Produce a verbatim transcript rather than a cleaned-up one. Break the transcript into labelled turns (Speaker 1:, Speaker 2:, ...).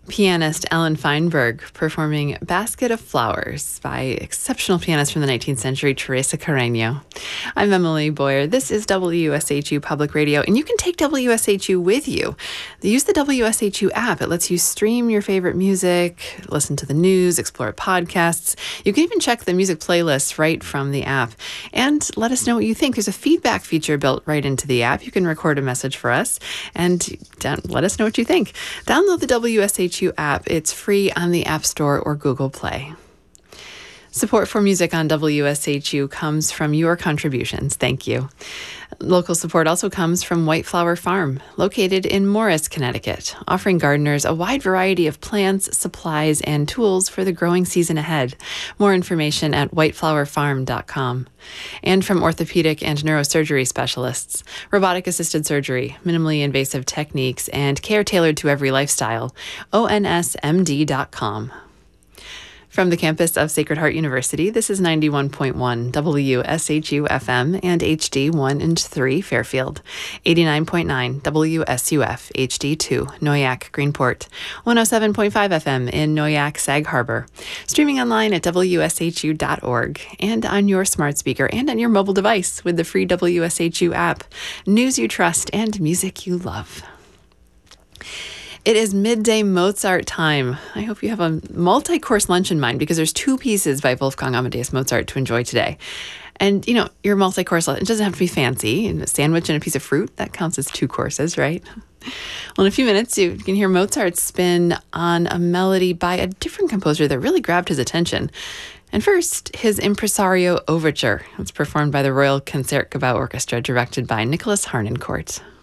Speaker 1: Pianist Ellen Feinberg performing Basket of Flowers by exceptional pianist from the nineteenth century, Teresa Carreño. I'm Emily Boyer. This is W S H U Public Radio, and you can take W S H U with you. Use the W S H U app. It lets you stream your favorite music, listen to the news, explore podcasts. You can even check the music playlists right from the app. And let us know what you think. There's a feedback feature built right into the app. You can record a message for us and down, let us know what you think. Download the W S H U app. It's free on the App Store or Google Play. Support for music on W S H U comes from your contributions. Thank you. Local support also comes from White Flower Farm, located in Morris, Connecticut, offering gardeners a wide variety of plants, supplies, and tools for the growing season ahead. More information at white flower farm dot com. And from orthopedic and neurosurgery specialists, robotic-assisted surgery, minimally invasive techniques, and care tailored to every lifestyle, O N S M D dot com. From the campus of Sacred Heart University, this is ninety-one point one W S H U F M and H D one and three Fairfield, eighty-nine point nine W S U F H D two Noyac Greenport, one oh seven point five F M in Noyac Sag Harbor, streaming online at W S H U dot org and on your smart speaker and on your mobile device with the free W S H U app. News you trust and music you love. It is midday Mozart time. I hope you have a multi-course lunch in mind because there's two pieces by Wolfgang Amadeus Mozart to enjoy today. And, you know, your multi-course lunch, it doesn't have to be fancy. A sandwich and a piece of fruit, that counts as two courses, right? Well, in a few minutes, you can hear Mozart's spin on a melody by a different composer that really grabbed his attention. And first, his Impresario Overture. It's performed by the Royal Concertgebouw Orchestra, directed by Nicholas Harnoncourt.